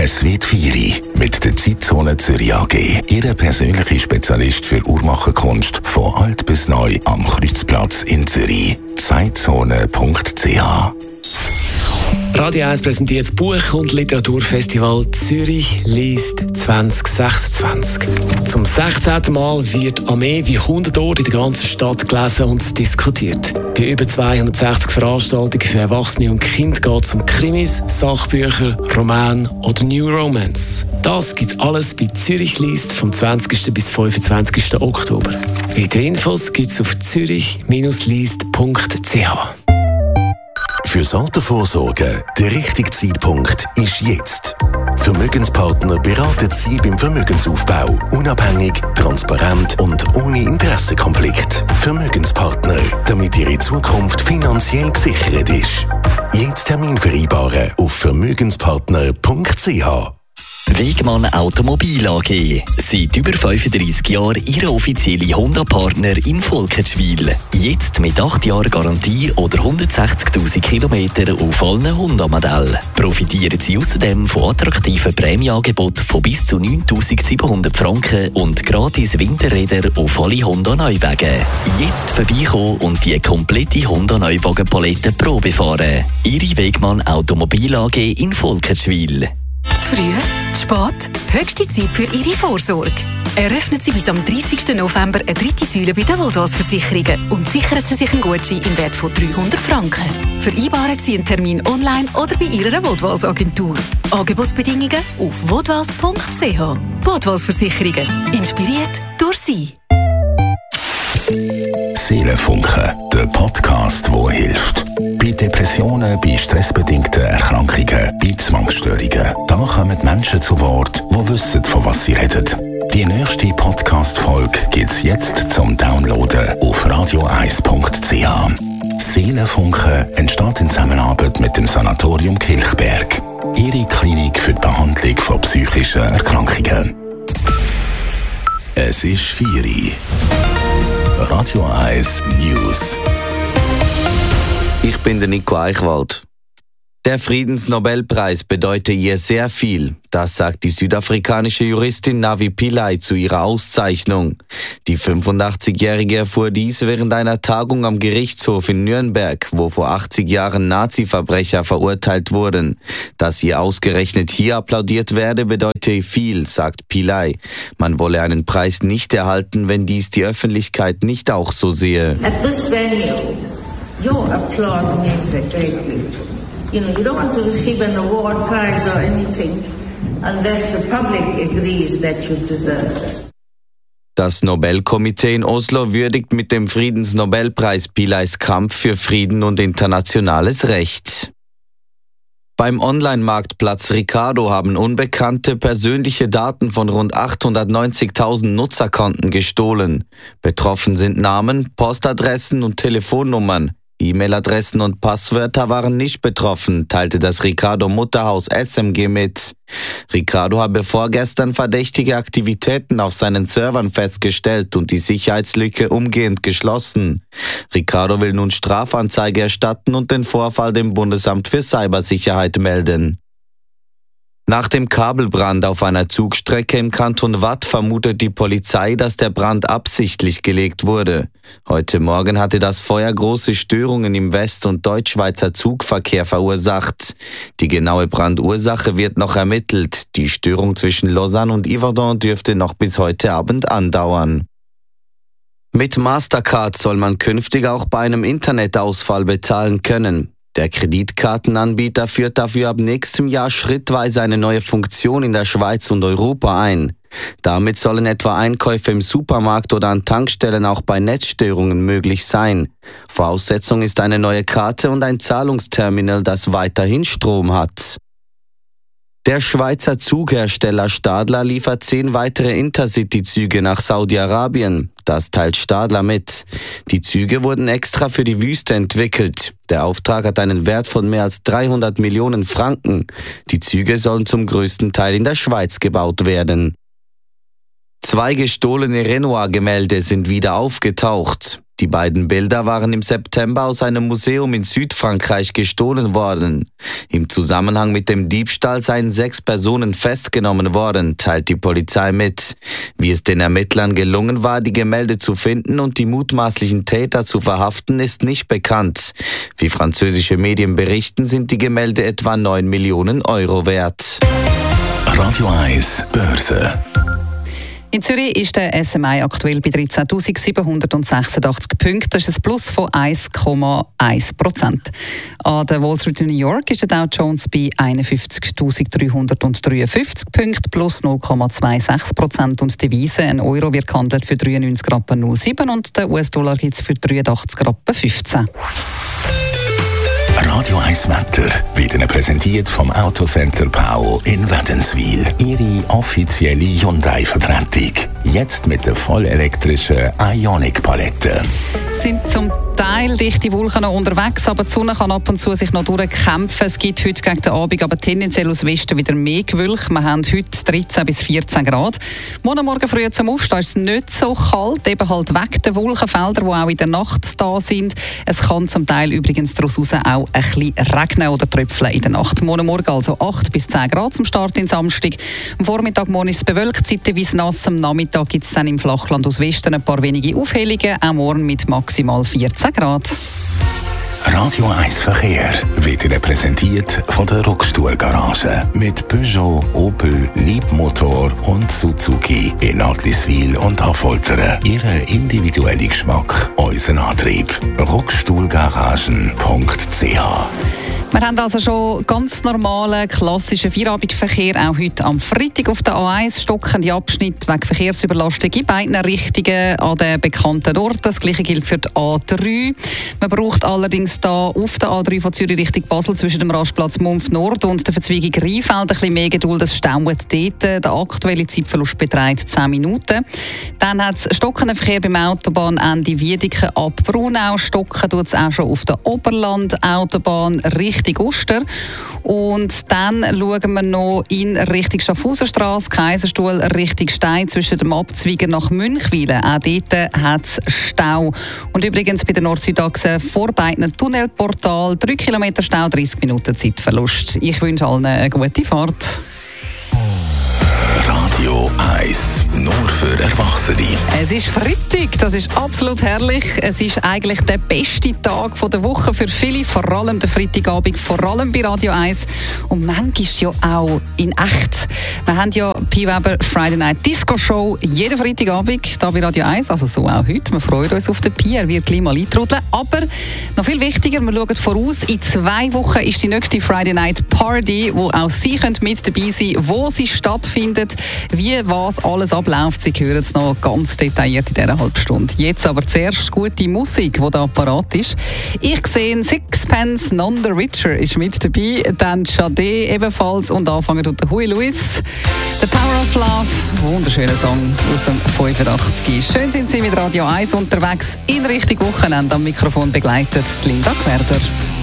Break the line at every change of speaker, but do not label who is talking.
Es wird 4 mit der Zeitzone Zürich AG. Ihr persönlicher Spezialist für Uhrmacherkunst von alt bis neu am Kreuzplatz in Zürich. Zeitzone.ch.
Radio 1 präsentiert das Buch- und Literaturfestival Zürich liest 2026. Zum 16. Mal wird an mehr wie 100 Orten in der ganzen Stadt gelesen und diskutiert. Bei über 260 Veranstaltungen für Erwachsene und Kinder geht es um Krimis, Sachbücher, Romane oder New Romance. Das gibt's alles bei Zürich liest vom 20. bis 25. Oktober. Weitere Infos gibt's auf zürich-liest.ch.
Fürs Altersvorsorge der richtige Zeitpunkt ist jetzt. Vermögenspartner beraten Sie beim Vermögensaufbau. Unabhängig, transparent und ohne Interessenkonflikt. Vermögenspartner, damit Ihre Zukunft finanziell gesichert ist. Jetzt Termin vereinbaren auf vermögenspartner.ch.
Wegmann Automobil AG. Seit über 35 Jahren Ihr offizieller Honda-Partner in Volkenswil. Jetzt mit 8 Jahren Garantie oder 160'000 Kilometer auf allen Honda-Modellen. Profitieren Sie außerdem von attraktiven Prämieangeboten von bis zu 9'700 Franken und gratis Winterräder auf alle Honda-Neuwagen. Jetzt vorbeikommen und die komplette Honda-Neuwagen-Palette Probe fahren. Ihre Wegmann Automobil AG in Volkenswil.
Zu früh? Zu spät? Höchste Zeit für Ihre Vorsorge. Eröffnen Sie bis am 30. November eine 3. Säule bei den Vodafone-Versicherungen und sichern Sie sich einen Gutschein im Wert von 300 Franken. Vereinbaren Sie einen Termin online oder bei Ihrer Vodafone-Agentur. Angebotsbedingungen auf vodafone.ch. Vodafone-Versicherungen. Inspiriert durch Sie.
Seelenfunken, der Podcast, der hilft. Bei Depressionen, bei stressbedingten Erkrankungen, bei Zwangsstörungen. Da kommen Menschen zu Wort, die wissen, von was sie reden. Die nächste Podcast-Folge gibt es jetzt zum Downloaden auf radio1.ch. Seelenfunken entsteht in Zusammenarbeit mit dem Sanatorium Kilchberg. Ihre Klinik für die Behandlung von psychischen Erkrankungen. Es ist 4 Uhr. Radio 1 News.
Ich bin der Nico Eichwald. Der Friedensnobelpreis bedeutet ihr sehr viel. Das sagt die südafrikanische Juristin Navi Pillay zu ihrer Auszeichnung. Die 85-Jährige erfuhr dies während einer Tagung am Gerichtshof in Nürnberg, wo vor 80 Jahren Nazi-Verbrecher verurteilt wurden. Dass ihr ausgerechnet hier applaudiert werde, bedeute viel, sagt Pillay. Man wolle einen Preis nicht erhalten, wenn dies die Öffentlichkeit nicht auch so sehe.
At this venue, your applause means a great deal. You know, you don't want to receive an award, prize or anything unless the public agrees that you deserve it.
Das Nobelkomitee in Oslo würdigt mit dem Friedensnobelpreis Pillays Kampf für Frieden und internationales Recht. Beim Online-Marktplatz Ricardo haben Unbekannte persönliche Daten von rund 890.000 Nutzerkonten gestohlen. Betroffen sind Namen, Postadressen und Telefonnummern. E-Mail-Adressen und Passwörter waren nicht betroffen, teilte das Ricardo-Mutterhaus SMG mit. Ricardo habe vorgestern verdächtige Aktivitäten auf seinen Servern festgestellt und die Sicherheitslücke umgehend geschlossen. Ricardo will nun Strafanzeige erstatten und den Vorfall dem Bundesamt für Cybersicherheit melden. Nach dem Kabelbrand auf einer Zugstrecke im Kanton Waadt vermutet die Polizei, dass der Brand absichtlich gelegt wurde. Heute Morgen hatte das Feuer große Störungen im West- und Deutschschweizer Zugverkehr verursacht. Die genaue Brandursache wird noch ermittelt. Die Störung zwischen Lausanne und Yverdon dürfte noch bis heute Abend andauern. Mit Mastercard soll man künftig auch bei einem Internetausfall bezahlen können. Der Kreditkartenanbieter führt dafür ab nächstem Jahr schrittweise eine neue Funktion in der Schweiz und Europa ein. Damit sollen etwa Einkäufe im Supermarkt oder an Tankstellen auch bei Netzstörungen möglich sein. Voraussetzung ist eine neue Karte und ein Zahlungsterminal, das weiterhin Strom hat. Der Schweizer Zughersteller Stadler liefert 10 weitere Intercity-Züge nach Saudi-Arabien. Das teilt Stadler mit. Die Züge wurden extra für die Wüste entwickelt. Der Auftrag hat einen Wert von mehr als 300 Millionen Franken. Die Züge sollen zum größten Teil in der Schweiz gebaut werden. 2 gestohlene Renoir-Gemälde sind wieder aufgetaucht. Die beiden Bilder waren im September aus einem Museum in Südfrankreich gestohlen worden. Im Zusammenhang mit dem Diebstahl seien 6 Personen festgenommen worden, teilt die Polizei mit. Wie es den Ermittlern gelungen war, die Gemälde zu finden und die mutmaßlichen Täter zu verhaften, ist nicht bekannt. Wie französische Medien berichten, sind die Gemälde etwa 9 Millionen Euro wert.
Radio 1 Börse.
In Zürich ist der SMI aktuell bei 13.786 Punkten. Das ist ein Plus von 1,1%. An der Wall Street in New York ist der Dow Jones bei 51.353 Punkten, plus 0,26%. Und die Devise, ein Euro wird gehandelt für 93,07 Rappen und der US-Dollar gibt es für 83,15 Rappen.
Radio 1 Wetter wird Ihnen präsentiert vom Autocenter Pau in Wädenswil. Ihre offizielle Hyundai-Vertretung. Jetzt mit der vollelektrischen Ioniq-Palette.
Sind zum Teil dichte Wolken noch unterwegs, aber die Sonne kann ab und zu sich noch durchkämpfen. Es gibt heute gegen den Abend aber tendenziell aus Westen wieder mehr Gewölk. Wir haben heute 13 bis 14 Grad. Morgen früh zum Aufstehen ist es nicht so kalt, eben halt wegen der Wolkenfelder, die auch in der Nacht da sind. Es kann zum Teil übrigens daraus auch ein bisschen regnen oder tröpfeln in der Nacht. Morgen also 8 bis 10 Grad zum Start in Samstag. Am Vormittag morgen ist es bewölkt, zeitweise nass. Am Nachmittag gibt es dann im Flachland aus Westen ein paar wenige Aufhellungen, auch morgen mit maximal 14 Grad.
Radio 1 Verkehr wird Ihnen präsentiert von der Rockstuhl-Garage. Mit Peugeot, Opel, Leapmotor und Suzuki in Agliswil und Affoltern. Ihren individuellen Geschmack, unseren Antrieb. Rockstuhlgaragen.ch.
Wir haben also schon ganz normalen, klassischen Feierabendverkehr, auch heute am Freitag auf der A1, stockende Abschnitt wegen Verkehrsüberlastung in beiden Richtungen an den bekannten Orten. Das Gleiche gilt für die A3. Man braucht allerdings da auf der A3 von Zürich Richtung Basel zwischen dem Rastplatz Mumpf Nord und der Verzweigung Rheinfeld ein bisschen mehr Geduld. Es staut dort. Der aktuelle Zeitverlust beträgt 10 Minuten. Dann hat es stockenden Verkehr beim Autobahnende Wiedeken ab Brunau. Stocken tut es auch schon auf der Oberland-Autobahn Richtung Uster. Und dann schauen wir noch in Richtung Schaffhauserstrasse, Kaiserstuhl, Richtung Stein zwischen dem Abzweiger nach Münchwilen. Auch dort hat es Stau. Und übrigens bei der Nord-Süd-Achse vor beiden Tunnelportal 3 Kilometer Stau, 30 Minuten Zeitverlust. Ich wünsche allen eine gute Fahrt.
Radio 1, nur für Erwachsene.
Es ist Freitag, das ist absolut herrlich. Es ist eigentlich der beste Tag der Woche für viele, vor allem der Freitagabend, vor allem bei Radio 1 und manchmal ja auch in echt. Wir haben ja Pi Weber Friday Night Disco Show jeden Freitagabend hier bei Radio 1, also so auch heute. Wir freuen uns auf den Pi, er wird gleich mal eintrudeln. Aber noch viel wichtiger, wir schauen voraus. In 2 Wochen ist die nächste Friday Night Party, wo auch Sie mit dabei sein können, wo sie stattfindet. Wie was alles abläuft, Sie hören es noch ganz detailliert in dieser halben Stunde. Jetzt aber zuerst gute Musik, die da parat ist. Ich sehe Sixpence None the Richer ist mit dabei, dann Sade ebenfalls und anfangen tut der Huey Lewis. The Power of Love, wunderschöner Song aus dem 85. Schön sind Sie mit Radio 1 unterwegs in Richtung Wochenende. Am Mikrofon begleitet Linda Querder.